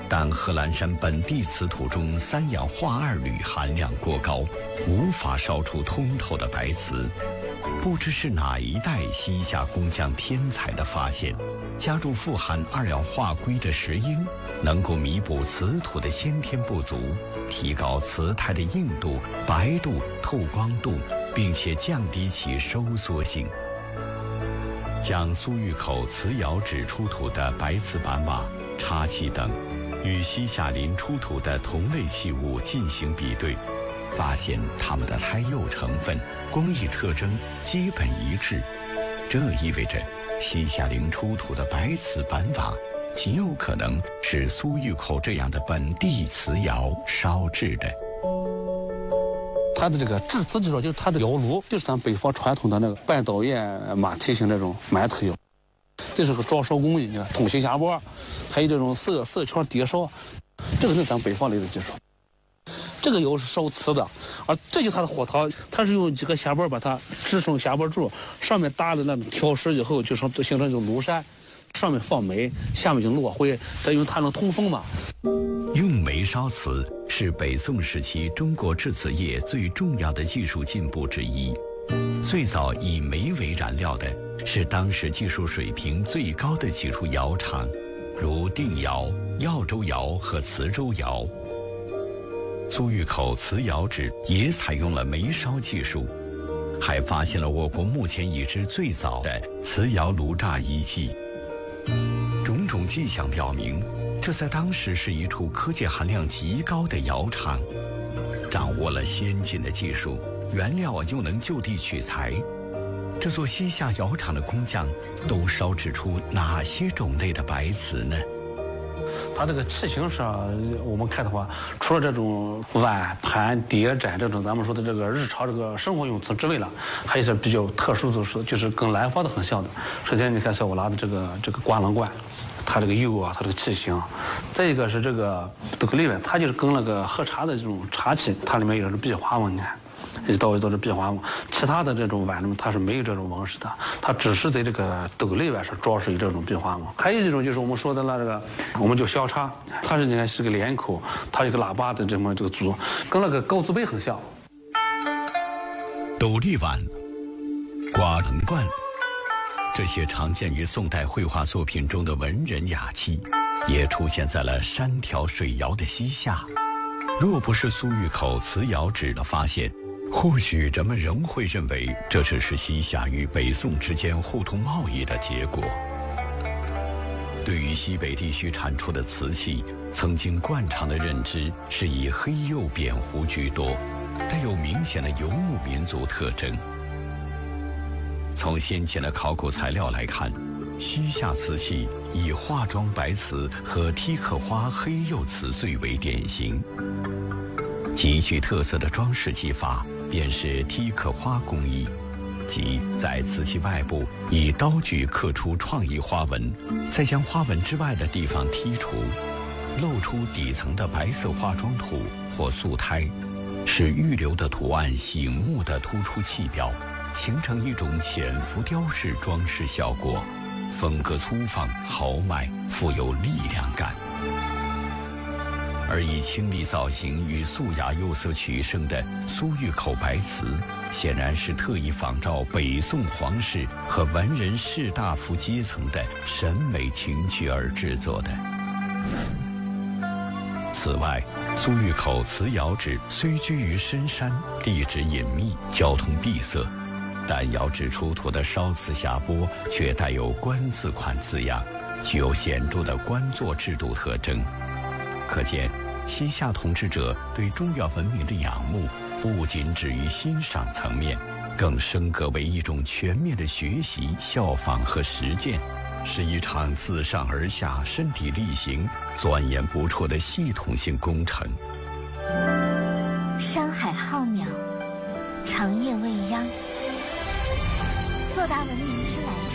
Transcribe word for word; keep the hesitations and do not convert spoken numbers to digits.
但贺兰山本地瓷土中三氧化二铝含量过高，无法烧出通透的白瓷。不知是哪一代西夏工匠天才的发现，加入富含二氧化硅的石英，能够弥补瓷土的先天不足，提高瓷胎的硬度、白度、透光度，并且降低其收缩性。将苏峪口瓷窑址出土的白瓷板瓦、茶器等与西夏林出土的同类器物进行比对，发现它们的胎釉成分、工艺特征基本一致。这意味着西夏陵出土的白瓷板瓦极有可能是苏峪口这样的本地瓷窑烧制的。 它的这个制瓷技术，就是它的窑炉，就是咱北方传统的那个半导焰马蹄形这种馒头窑。这是个照烧工艺，你看通形下钵，还有这种色色圈叠烧，这个是咱北方来的技术。这个窑是烧瓷的，而这就是它的火陶，它是用几个下钵把它支成下钵柱，上面搭的那种条石以后，就成形成一种炉山，上面放煤，下面就落灰，它因为它能通风嘛。 用煤烧瓷是北宋时期中国制瓷业最重要的技术进步之一。最早以煤为燃料的是当时技术水平最高的几处窑厂，如定窑、耀州窑和磁州窑。苏峪口瓷窑址也采用了煤烧技术，还发现了我国目前已知最早的瓷窑炉栅遗迹。种种迹象表明，这在当时是一处科技含量极高的窑厂，掌握了先进的技术，原料又能就地取材。这座西夏窑厂的工匠都烧制出哪些种类的白瓷呢？ 它这个器型上，我们看的话，除了这种碗、盘、碟、盏这种咱们说的这个日常这个生活用瓷之外了，还有一些比较特殊的是，就是跟南方的很像的。首先，你看像我拿的这个这个瓜棱罐，它这个釉啊，它这个器型；再一个是这个斗笠碗，它就是跟那个喝茶的这种茶器，它里面有这壁花纹，你看。一道一道的壁花纹，其他的这种碗呢，它是没有这种纹饰的，它只是在这个斗笠碗上装饰有这种壁花纹。还有一种就是我们说的那这个，我们叫小叉，它是你看是个连口，它有个喇叭的这么这个足，跟那个高足杯很像。 斗笠碗、瓜棱罐，这些常见于宋代绘画作品中的文人雅器，也出现在了山条水窑的西夏。若不是苏峪口瓷窑址的发现，或许人们仍会认为这只是西夏与北宋之间互通贸易的结果。对于西北地区产出的瓷器，曾经惯常的认知是以黑釉扁壶居多，带有明显的游牧民族特征。从先前的考古材料来看，西夏瓷器以化妆白瓷和梯克花黑釉瓷碎为典型。极具特色的装饰技法便是梯克花工艺，即在瓷器外部以刀具刻出创意花纹，再将花纹之外的地方剔除，露出底层的白色化妆土或素胎，使预留的图案醒目地突出器标，形成一种浅浮雕式装饰效果，风格粗放豪迈，富有力量感。而以清丽造型与素雅釉色取胜的苏峪口白瓷，显然是特意仿照北宋皇室和文人士大夫阶层的审美情趣而制作的。此外，苏峪口瓷窑址虽居于深山，地质隐秘，交通闭塞，但窑址出土的烧瓷匣钵却带有官字款字样，具有显著的官座制度特征。可见，西夏统治者对中原文明的仰慕不仅止于欣赏层面，更升格为一种全面的学习、效仿和实践，是一场自上而下、身体力行、钻研不辍的系统性工程。 山海浩渺，长夜未央，作达文明之来处。